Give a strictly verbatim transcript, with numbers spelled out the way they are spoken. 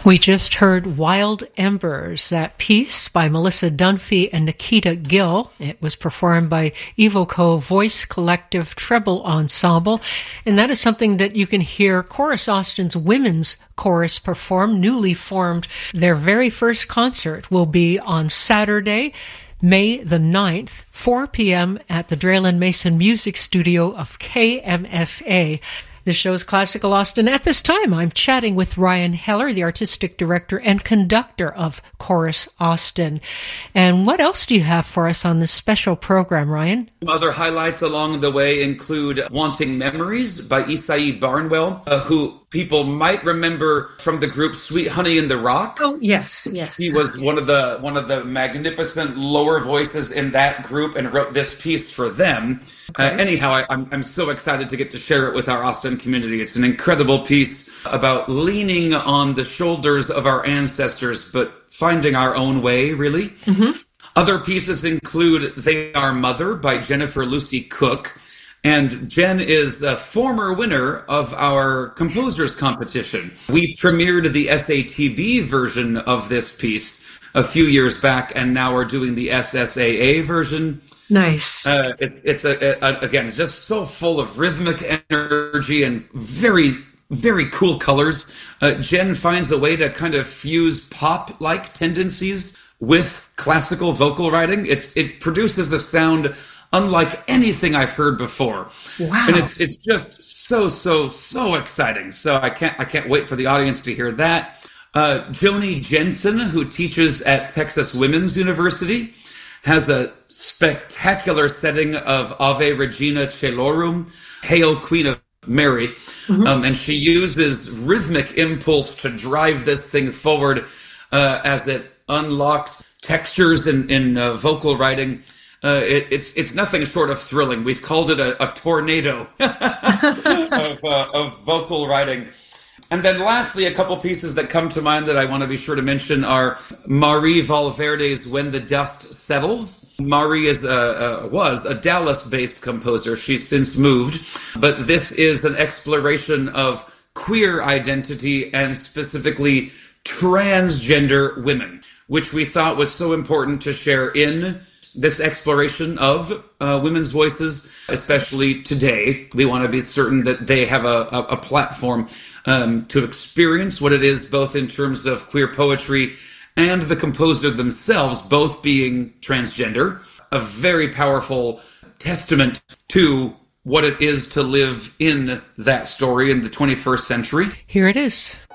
We just heard Wild Embers, that piece by Melissa Dunphy and Nikita Gill. It was performed by Evoco Voice Collective Treble Ensemble, and that is something that you can hear Chorus Austin's women's chorus perform, newly formed. Their very first concert will be on Saturday, May the ninth, four p.m. at the Draylen Mason Music Studio of K M F A. This show is Classical Austin. At this time, I'm chatting with Ryan Heller, the artistic director and conductor of Chorus Austin. And what else do you have for us on this special program, Ryan? Other highlights along the way include Wanting Memories by Isai Barnwell, uh, who people might remember from the group Sweet Honey in the Rock. Oh, yes, yes. He was yes. one of the one of the magnificent lower voices in that group and wrote this piece for them. Okay. Uh, anyhow, I, I'm I'm so excited to get to share it with our Austin community. It's an incredible piece about leaning on the shoulders of our ancestors, but finding our own way, really. Mm-hmm. Other pieces include They Are Mother by Jennifer Lucy Cook. And Jen is a former winner of our composers competition. We premiered the S A T B version of this piece a few years back, and now we're doing the S S A A version. Nice. Uh, it, it's, a, a, again, just so full of rhythmic energy and very, very cool colors. Uh, Jen finds a way to kind of fuse pop-like tendencies with classical vocal writing. It's It produces the sound unlike anything I've heard before. Wow. And it's it's just so, so, so exciting. So I can't I can't wait for the audience to hear that. Uh, Joni Jensen, who teaches at Texas Women's University, has a spectacular setting of Ave Regina Celorum, Hail Queen of Mary. Mm-hmm. Um, and she uses rhythmic impulse to drive this thing forward uh, as it unlocks textures in, in uh, vocal writing. Uh, it, it's it's nothing short of thrilling. We've called it a, a tornado of, uh, of vocal writing. And then lastly, a couple pieces that come to mind that I want to be sure to mention are Marie Valverde's When the Dust Settles. Marie is a, a, was a Dallas-based composer. She's since moved. But this is an exploration of queer identity and specifically transgender women, which we thought was so important to share in this exploration of uh, women's voices, especially today. We want to be certain that they have a, a, a platform um, to experience what it is, both in terms of queer poetry and the composer themselves, both being transgender. A very powerful testament to what it is to live in that story in the twenty-first century. Here it is.